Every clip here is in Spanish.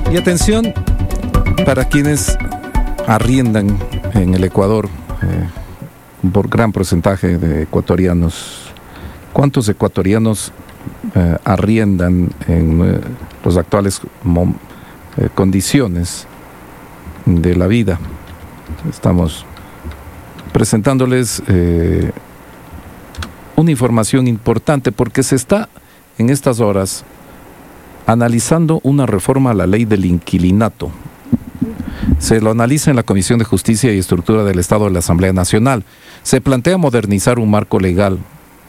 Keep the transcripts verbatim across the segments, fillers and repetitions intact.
Y atención para quienes arriendan en el Ecuador, eh, por gran porcentaje de ecuatorianos. ¿Cuántos ecuatorianos eh, arriendan en eh, las actuales mom, eh, condiciones de la vida? Estamos presentándoles eh, una información importante porque se está en estas horas analizando una reforma a la ley del inquilinato. Se lo analiza en la Comisión de Justicia y Estructura del Estado de la Asamblea Nacional. Se plantea modernizar un marco legal.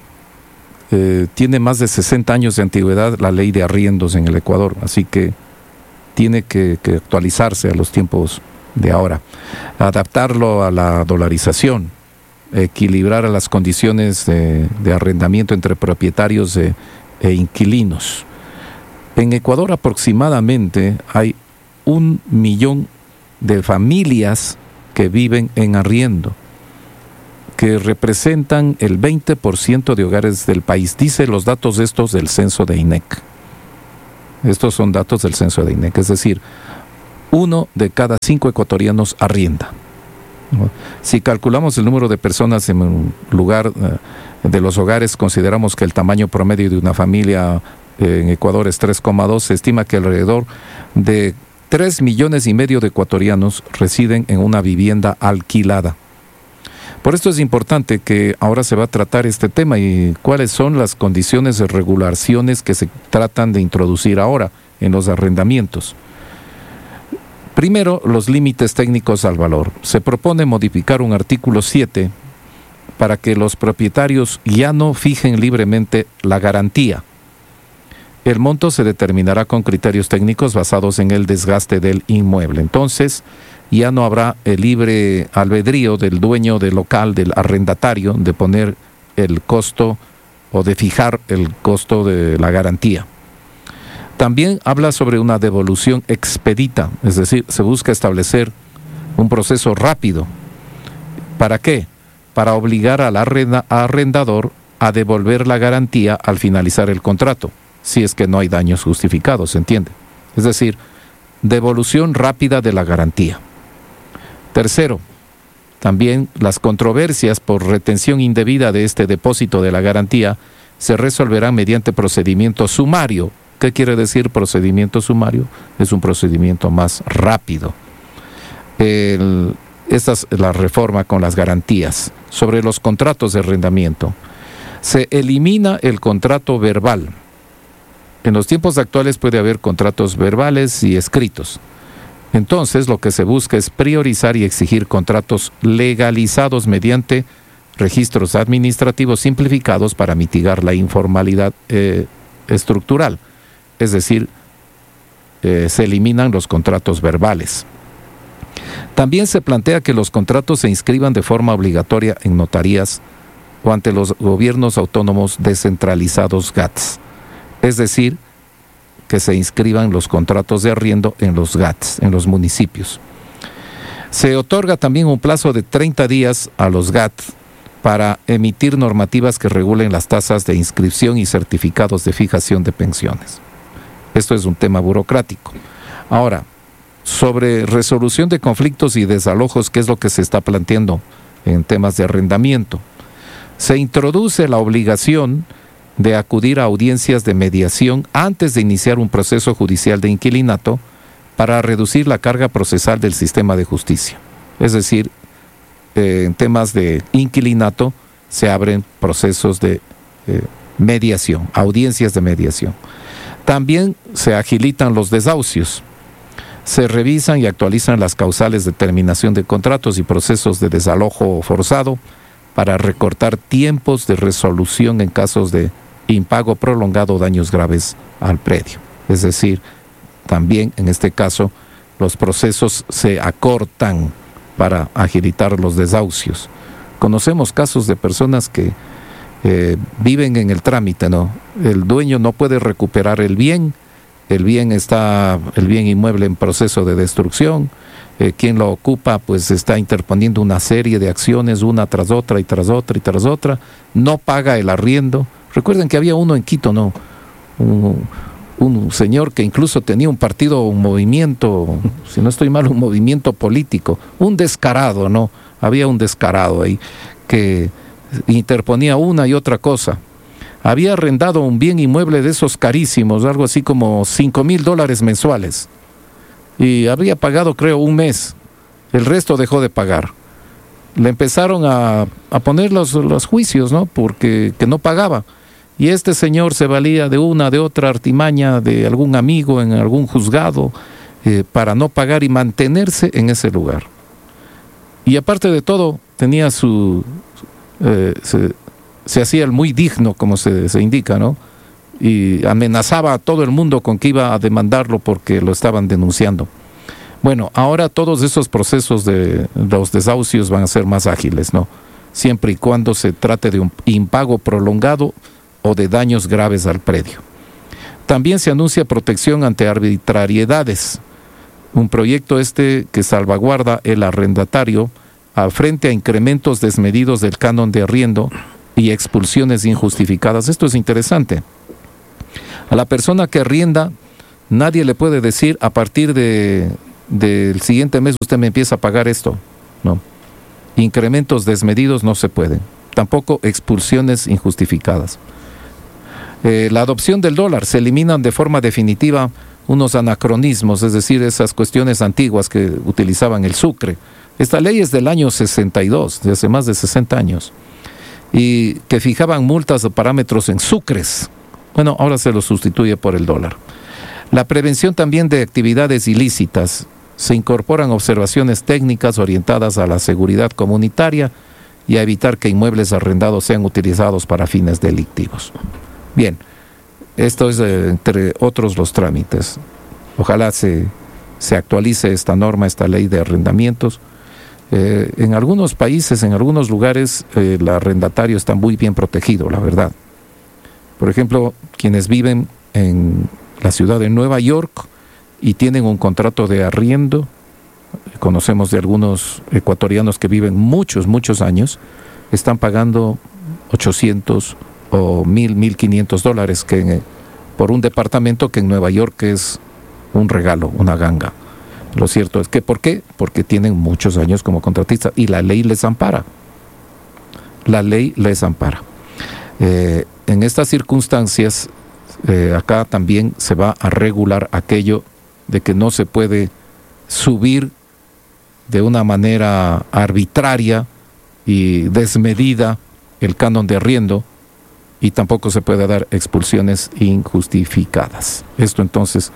Eh, tiene más de sesenta años de antigüedad la ley de arriendos en el Ecuador, así que tiene que, que actualizarse a los tiempos de ahora. Adaptarlo a la dolarización, equilibrar a las condiciones de, de arrendamiento entre propietarios de, e inquilinos. En Ecuador aproximadamente hay un millón de familias que viven en arriendo, que representan el veinte por ciento de hogares del país. Dice los datos estos del censo de I N E C. Estos son datos del censo de I N E C, es decir, uno de cada cinco ecuatorianos arrienda. Si calculamos el número de personas en un lugar de los hogares, consideramos que el tamaño promedio de una familia en Ecuador es tres coma dos, se estima que alrededor de tres millones y medio de ecuatorianos residen en una vivienda alquilada. Por esto es importante que ahora se va a tratar este tema y cuáles son las condiciones de regulaciones que se tratan de introducir ahora en los arrendamientos. Primero, los límites técnicos al valor. Se propone modificar un artículo siete para que los propietarios ya no fijen libremente la garantía. El monto se determinará con criterios técnicos basados en el desgaste del inmueble. Entonces, ya no habrá el libre albedrío del dueño del local, del arrendatario, de poner el costo o de fijar el costo de la garantía. También habla sobre una devolución expedita, es decir, se busca establecer un proceso rápido. ¿Para qué? Para obligar al arrenda, arrendador a devolver la garantía al finalizar el contrato, si es que no hay daños justificados, ¿se entiende? Es decir, devolución rápida de la garantía. Tercero, también las controversias por retención indebida de este depósito de la garantía se resolverán mediante procedimiento sumario. ¿Qué quiere decir procedimiento sumario? Es un procedimiento más rápido. El, esta es la reforma con las garantías. Sobre los contratos de arrendamiento, se elimina el contrato verbal. En los tiempos actuales puede haber contratos verbales y escritos. Entonces, lo que se busca es priorizar y exigir contratos legalizados mediante registros administrativos simplificados para mitigar la informalidad eh, estructural. Es decir, eh, se eliminan los contratos verbales. También se plantea que los contratos se inscriban de forma obligatoria en notarías o ante los gobiernos autónomos descentralizados G A T S. Es decir, que se inscriban los contratos de arriendo en los G A T S, en los municipios. Se otorga también un plazo de treinta días a los G A T para emitir normativas que regulen las tasas de inscripción y certificados de fijación de pensiones. Esto es un tema burocrático. Ahora, sobre resolución de conflictos y desalojos, ¿qué es lo que se está planteando en temas de arrendamiento? Se introduce la obligación de acudir a audiencias de mediación antes de iniciar un proceso judicial de inquilinato para reducir la carga procesal del sistema de justicia. Es decir, eh, en temas de inquilinato se abren procesos de eh, mediación, audiencias de mediación. También se agilitan los desahucios. Se revisan y actualizan las causales de terminación de contratos y procesos de desalojo forzado para recortar tiempos de resolución en casos de impago prolongado o daños graves al predio. Es decir, también en este caso los procesos se acortan para agilitar los desahucios. Conocemos casos de personas que eh, viven en el trámite, ¿no? El dueño no puede recuperar el bien, el bien está, el bien inmueble en proceso de destrucción, eh, quien lo ocupa pues está interponiendo una serie de acciones una tras otra y tras otra y tras otra, no paga el arriendo. Recuerden que había uno en Quito, ¿no? Un, un señor que incluso tenía un partido, un movimiento, si no estoy mal, un movimiento político, un descarado, ¿no? Había un descarado ahí que interponía una y otra cosa. Había arrendado un bien inmueble de esos carísimos, algo así como cinco mil dólares mensuales. Y había pagado, creo, un mes. El resto dejó de pagar. Le empezaron a, a poner los, los juicios, ¿no? Porque que no pagaba. Y este señor se valía de una, de otra artimaña, de algún amigo en algún juzgado, eh, para no pagar y mantenerse en ese lugar. Y aparte de todo, tenía su... Eh, se, se hacía el muy digno, como se, se indica, ¿no? Y amenazaba a todo el mundo con que iba a demandarlo porque lo estaban denunciando. Bueno, ahora todos esos procesos de los desahucios van a ser más ágiles, ¿no? Siempre y cuando se trate de un impago prolongado o de daños graves al predio. También se anuncia protección ante arbitrariedades, un proyecto este que salvaguarda el arrendatario a frente a incrementos desmedidos del canon de arriendo y expulsiones injustificadas. Esto es interesante. A la persona que arrienda, nadie le puede decir a partir de, del siguiente mes usted me empieza a pagar esto. No. Incrementos desmedidos no se pueden. Tampoco expulsiones injustificadas. Eh, la adopción del dólar, se eliminan de forma definitiva unos anacronismos, es decir, esas cuestiones antiguas que utilizaban el sucre. Esta ley es del año sesenta y dos, de hace más de sesenta años, y que fijaban multas o parámetros en sucres. Bueno, ahora se lo sustituye por el dólar. La prevención también de actividades ilícitas. Se incorporan observaciones técnicas orientadas a la seguridad comunitaria y a evitar que inmuebles arrendados sean utilizados para fines delictivos. Bien, esto es eh, entre otros los trámites. Ojalá se, se actualice esta norma, esta ley de arrendamientos. Eh, en algunos países, en algunos lugares, eh, el arrendatario está muy bien protegido, la verdad. Por ejemplo, quienes viven en la ciudad de Nueva York y tienen un contrato de arriendo, conocemos de algunos ecuatorianos que viven muchos, muchos años, están pagando ochocientos o mil, mil quinientos dólares que en, por un departamento que en Nueva York es un regalo, una ganga. Lo cierto es que, ¿por qué? Porque tienen muchos años como contratistas y la ley les ampara. La ley les ampara. Eh, en estas circunstancias, eh, acá también se va a regular aquello de que no se puede subir de una manera arbitraria y desmedida el canon de arriendo, y tampoco se puede dar expulsiones injustificadas. Esto entonces,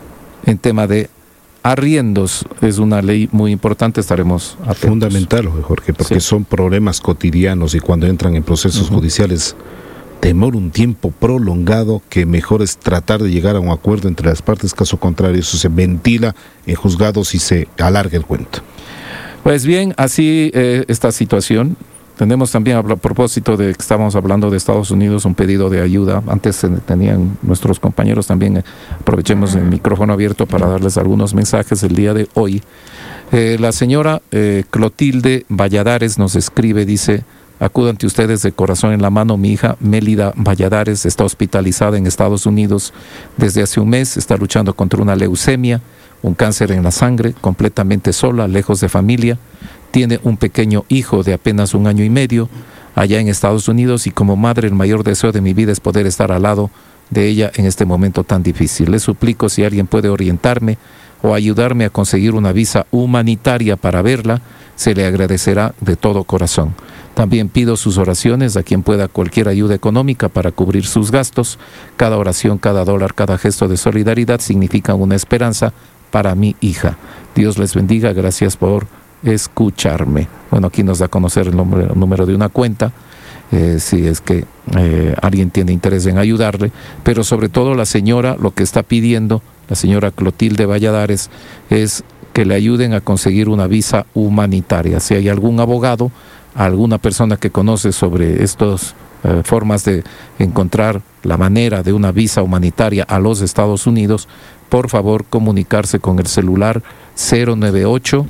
en tema de arriendos, es una ley muy importante, estaremos atentos. Fundamental, Jorge, porque sí, son problemas cotidianos y cuando entran en procesos uh-huh. judiciales demora un tiempo prolongado que mejor es tratar de llegar a un acuerdo entre las partes, caso contrario eso se ventila en juzgados y se alarga el cuento. Pues bien, así eh, esta situación. Tenemos también, a propósito de que estábamos hablando de Estados Unidos, un pedido de ayuda. Antes tenían nuestros compañeros también, aprovechemos el micrófono abierto para darles algunos mensajes el día de hoy. Eh, la señora eh, Clotilde Valladares nos escribe, dice: acudo ante ustedes de corazón en la mano, mi hija Mélida Valladares está hospitalizada en Estados Unidos desde hace un mes, está luchando contra una leucemia, un cáncer en la sangre, completamente sola, lejos de familia. Tiene un pequeño hijo de apenas un año y medio allá en Estados Unidos y como madre el mayor deseo de mi vida es poder estar al lado de ella en este momento tan difícil. Les suplico si alguien puede orientarme o ayudarme a conseguir una visa humanitaria para verla, se le agradecerá de todo corazón. También pido sus oraciones a quien pueda cualquier ayuda económica para cubrir sus gastos. Cada oración, cada dólar, cada gesto de solidaridad significa una esperanza para mi hija. Dios les bendiga, gracias por escucharme. Bueno, aquí nos da a conocer el, nombre, el número de una cuenta, eh, si es que eh, alguien tiene interés en ayudarle, pero sobre todo la señora lo que está pidiendo, la señora Clotilde Valladares, es que le ayuden a conseguir una visa humanitaria. Si hay algún abogado, alguna persona que conoce sobre estas eh, formas de encontrar la manera de una visa humanitaria a los Estados Unidos, por favor comunicarse con el celular cero nueve ocho,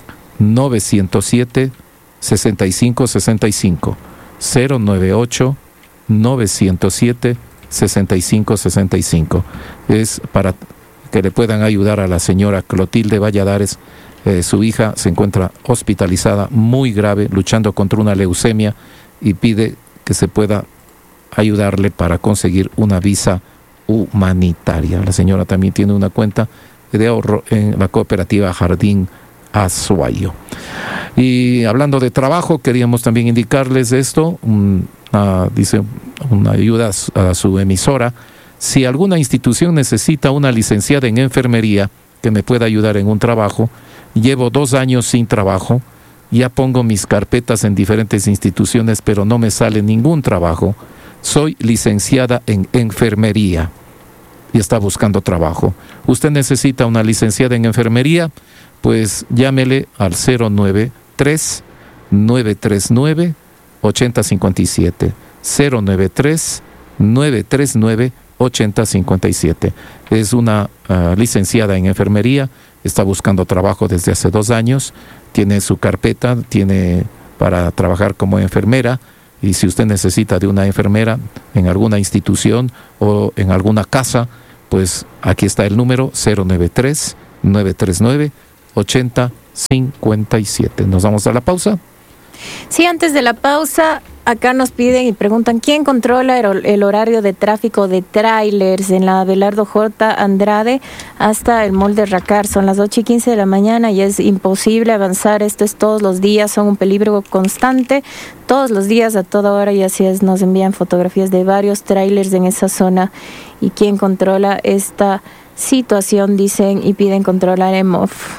nueve cero siete, seis cinco seis cinco, cero nueve ocho, nueve cero siete, sesenta y cinco sesenta y cinco. Es para que le puedan ayudar a la señora Clotilde Valladares. Eh, su hija se encuentra hospitalizada muy grave, luchando contra una leucemia, y pide que se pueda ayudarle para conseguir una visa humanitaria. La señora también tiene una cuenta de ahorro en la cooperativa Jardín Azuayo. Y hablando de trabajo, queríamos también indicarles esto, un, uh, dice una ayuda a su, a su emisora. Si alguna institución necesita una licenciada en enfermería que me pueda ayudar en un trabajo, llevo dos años sin trabajo, ya pongo mis carpetas en diferentes instituciones, pero no me sale ningún trabajo. Soy licenciada en enfermería y está buscando trabajo. ¿Usted necesita una licenciada en enfermería? Pues llámele al cero nueve tres, nueve tres nueve, ocho cero cinco siete. cero nueve tres, nueve tres nueve, ocho cero cinco siete. Es una uh, licenciada en enfermería, está buscando trabajo desde hace dos años, tiene su carpeta, tiene para trabajar como enfermera, y si usted necesita de una enfermera en alguna institución o en alguna casa, pues aquí está el número cero nueve tres, nueve tres nueve, ocho cero cinco siete. Nos vamos a la pausa. Sí, antes de la pausa, acá nos piden y preguntan ¿quién controla el, el horario de tráfico de tráilers en la Abelardo J. Andrade hasta el Mall de Racar? Son las ocho y quince de la mañana y es imposible avanzar. Esto es todos los días, son un peligro constante, todos los días, a toda hora, y así es, nos envían fotografías de varios tráilers en esa zona. ¿Y quién controla esta situación? Dicen y piden controlar E M O F.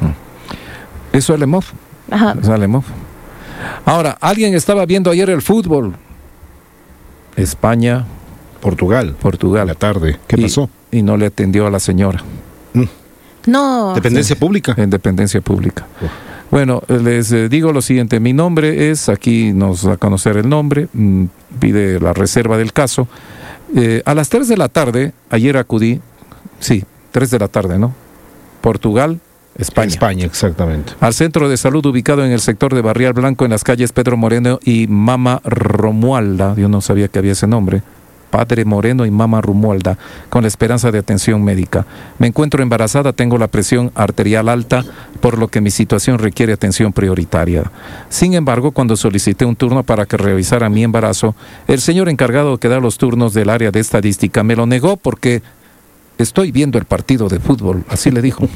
¿Eso es el E M O F? Ajá. ¿Eso es el E M O F? Ahora, alguien estaba viendo ayer el fútbol. España, Portugal. Portugal. En la tarde. ¿Qué y, pasó? Y no le atendió a la señora. Mm. No. ¿Dependencia sí. pública? En dependencia pública. Oh. Bueno, les eh, digo lo siguiente. Mi nombre es, aquí nos va a conocer el nombre, mm, pide la reserva del caso. Eh, a las tres de la tarde, ayer acudí, sí, tres de la tarde, ¿no? Portugal, España. España, exactamente. Al centro de salud ubicado en el sector de Barrial Blanco, en las calles Pedro Moreno y Mama Romualda. Yo no sabía que había ese nombre. Padre Moreno y Mama Romualda, con la esperanza de atención médica. Me encuentro embarazada, tengo la presión arterial alta, por lo que mi situación requiere atención prioritaria. Sin embargo, cuando solicité un turno para que revisara mi embarazo, el señor encargado que da los turnos del área de estadística me lo negó porque estoy viendo el partido de fútbol, así le dijo.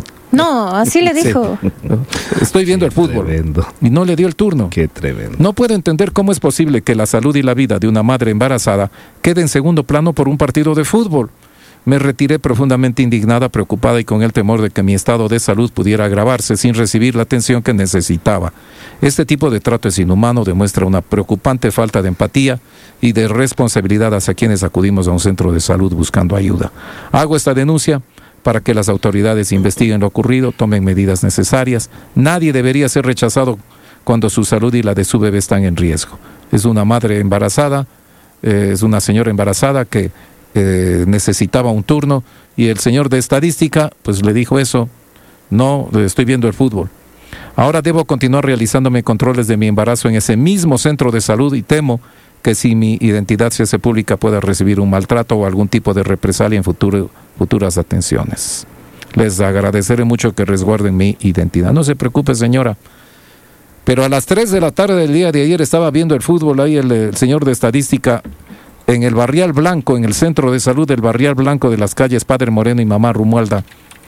No, así le dijo. Sí. Estoy viendo Qué el fútbol. Tremendo. Y no le dio el turno. Qué tremendo. No puedo entender cómo es posible que la salud y la vida de una madre embarazada quede en segundo plano por un partido de fútbol. Me retiré profundamente indignada, preocupada y con el temor de que mi estado de salud pudiera agravarse sin recibir la atención que necesitaba. Este tipo de trato es inhumano, demuestra una preocupante falta de empatía y de responsabilidad hacia quienes acudimos a un centro de salud buscando ayuda. Hago esta denuncia para que las autoridades investiguen lo ocurrido, tomen medidas necesarias. Nadie debería ser rechazado cuando su salud y la de su bebé están en riesgo. Es una madre embarazada, eh, es una señora embarazada que eh, necesitaba un turno y el señor de estadística pues le dijo eso, no, estoy viendo el fútbol. Ahora debo continuar realizándome controles de mi embarazo en ese mismo centro de salud y temo que si mi identidad se hace pública pueda recibir un maltrato o algún tipo de represalia en futuro, futuras atenciones. Les agradeceré mucho que resguarden mi identidad. No se preocupe, señora. Pero a las tres de la tarde del día de ayer estaba viendo el fútbol ahí el, el señor de estadística en el Barrial Blanco, en el centro de salud del Barrial Blanco de las calles Padre Moreno y Mamá Romualda.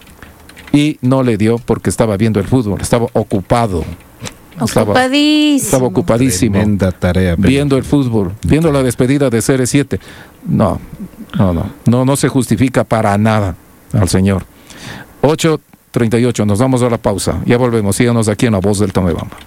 Y no le dio porque estaba viendo el fútbol, estaba ocupado. Estaba, ocupadísimo. Estaba ocupadísimo. Tremenda tarea. Viendo el fútbol, viendo la despedida de C R siete. No, no, no, no, no se justifica para nada al señor. ocho treinta y ocho, nos vamos a la pausa. Ya volvemos, síganos aquí en La Voz del Tomebamba.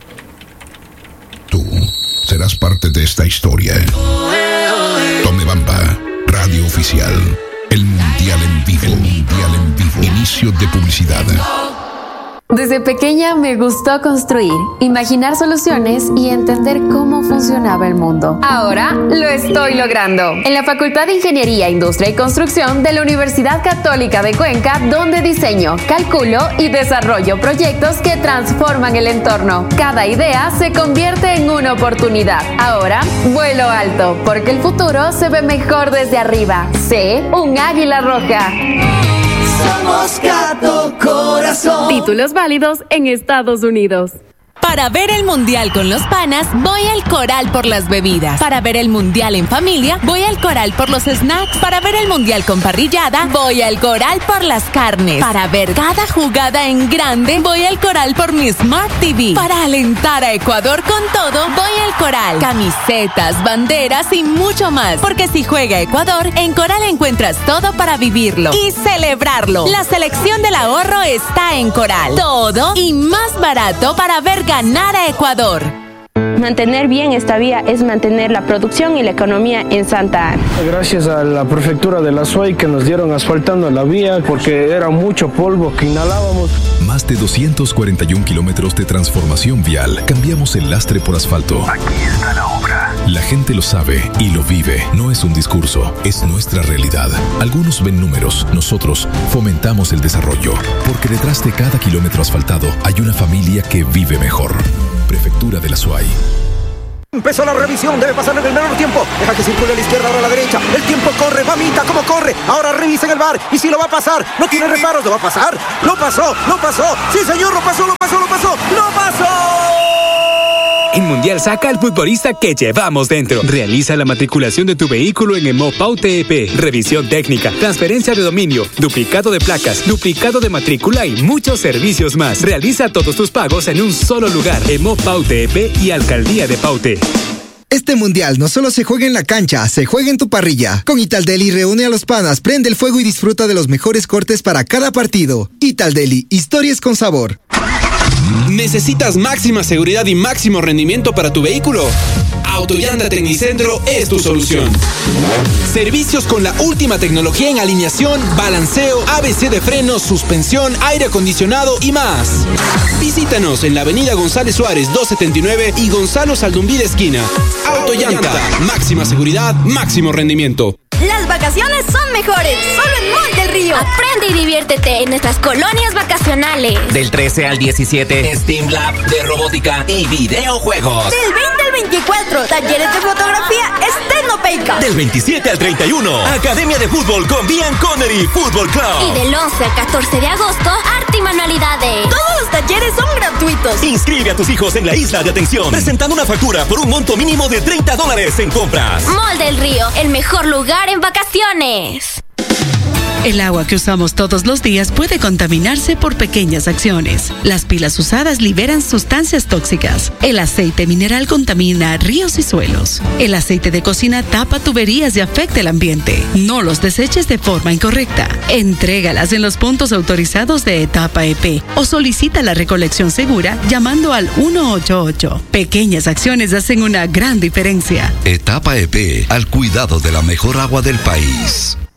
Tú serás parte de esta historia. Tomebamba, radio oficial. El Mundial en vivo. El Mundial en vivo. Inicio de publicidad. Desde pequeña me gustó construir, imaginar soluciones y entender cómo funcionaba el mundo. Ahora lo estoy logrando en la Facultad de Ingeniería, Industria y Construcción de la Universidad Católica de Cuenca, donde diseño, calculo y desarrollo proyectos que transforman el entorno. Cada idea se convierte en una oportunidad. Ahora vuelo alto, porque el futuro se ve mejor desde arriba. Sé un águila roja. Somos Gato Corazón. Títulos válidos en Estados Unidos. Para ver el mundial con los panas, voy al Coral por las bebidas. Para ver el mundial en familia, voy al Coral por los snacks. Para ver el mundial con parrillada, voy al Coral por las carnes. Para ver cada jugada en grande, voy al Coral por mi Smart T V. Para alentar a Ecuador con todo, voy al Coral. Camisetas, banderas y mucho más. Porque si juega Ecuador, en Coral encuentras todo para vivirlo y celebrarlo. La selección del ahorro está en Coral. Todo y más barato para ver ganar a Ecuador. Mantener bien esta vía es mantener la producción y la economía en Santa Ana. Gracias a la prefectura de la SUAY que nos dieron asfaltando la vía porque era mucho polvo que inhalábamos. Más de doscientos cuarenta y un kilómetros de transformación vial. Cambiamos el lastre por asfalto. Aquí está la obra. La gente lo sabe y lo vive. No es un discurso, es nuestra realidad. Algunos ven números, nosotros fomentamos el desarrollo. Porque detrás de cada kilómetro asfaltado hay una familia que vive mejor. Prefectura de la SUAY. Empezó la revisión, debe pasar en el menor tiempo. Deja que circule a la izquierda, ahora a la derecha. El tiempo corre, mamita, ¿cómo corre? Ahora revisa en el bar. Y si lo va a pasar, no tiene reparos, ¿lo va a pasar? ¡Lo pasó! ¡Lo pasó! ¡Sí, señor! ¡Lo pasó! ¡Lo pasó! ¡Lo pasó! ¡Lo pasó! En Mundial saca al futbolista que llevamos dentro. Realiza la matriculación de tu vehículo en Emopau T E P. Revisión técnica, transferencia de dominio, duplicado de placas, duplicado de matrícula y muchos servicios más. Realiza todos tus pagos en un solo lugar. Emopau T E P y Alcaldía de Paute. Este mundial no solo se juega en la cancha, se juega en tu parrilla. Con Italdeli reúne a los panas, prende el fuego y disfruta de los mejores cortes para cada partido. Italdeli, historias con sabor. ¿Necesitas máxima seguridad y máximo rendimiento para tu vehículo? Autollanta Tecnicentro es tu solución. Servicios con la última tecnología en alineación, balanceo, A B C de frenos, suspensión, aire acondicionado y más. Visítanos en la avenida González Suárez doscientos setenta y nueve y Gonzalo Saldumbí de esquina. Autollanta, máxima seguridad, máximo rendimiento. Las vacaciones son mejores, solo en Mall del Río. Aprende y diviértete en nuestras colonias vacacionales. Del trece al diecisiete, Steam Lab de robótica y videojuegos. Del veinte al veinticuatro, talleres de fotografía Estenopeica. Del veintisiete al treinta y uno, Academia de Fútbol con Bian Connery Fútbol Club. Y del once al catorce de agosto, arte y manualidades. Todos los talleres son gratuitos. Inscribe a tus hijos en la isla de atención, presentando una factura por un monto mínimo de treinta dólares en compras. Mall del Río, el mejor lugar en vacaciones. El agua que usamos todos los días puede contaminarse por pequeñas acciones. Las pilas usadas liberan sustancias tóxicas. El aceite mineral contamina ríos y suelos. El aceite de cocina tapa tuberías y afecta el ambiente. No los deseches de forma incorrecta. Entrégalas en los puntos autorizados de Etapa E P o solicita la recolección segura llamando al uno ocho ocho. Pequeñas acciones hacen una gran diferencia. Etapa E P, al cuidado de la mejor agua del país.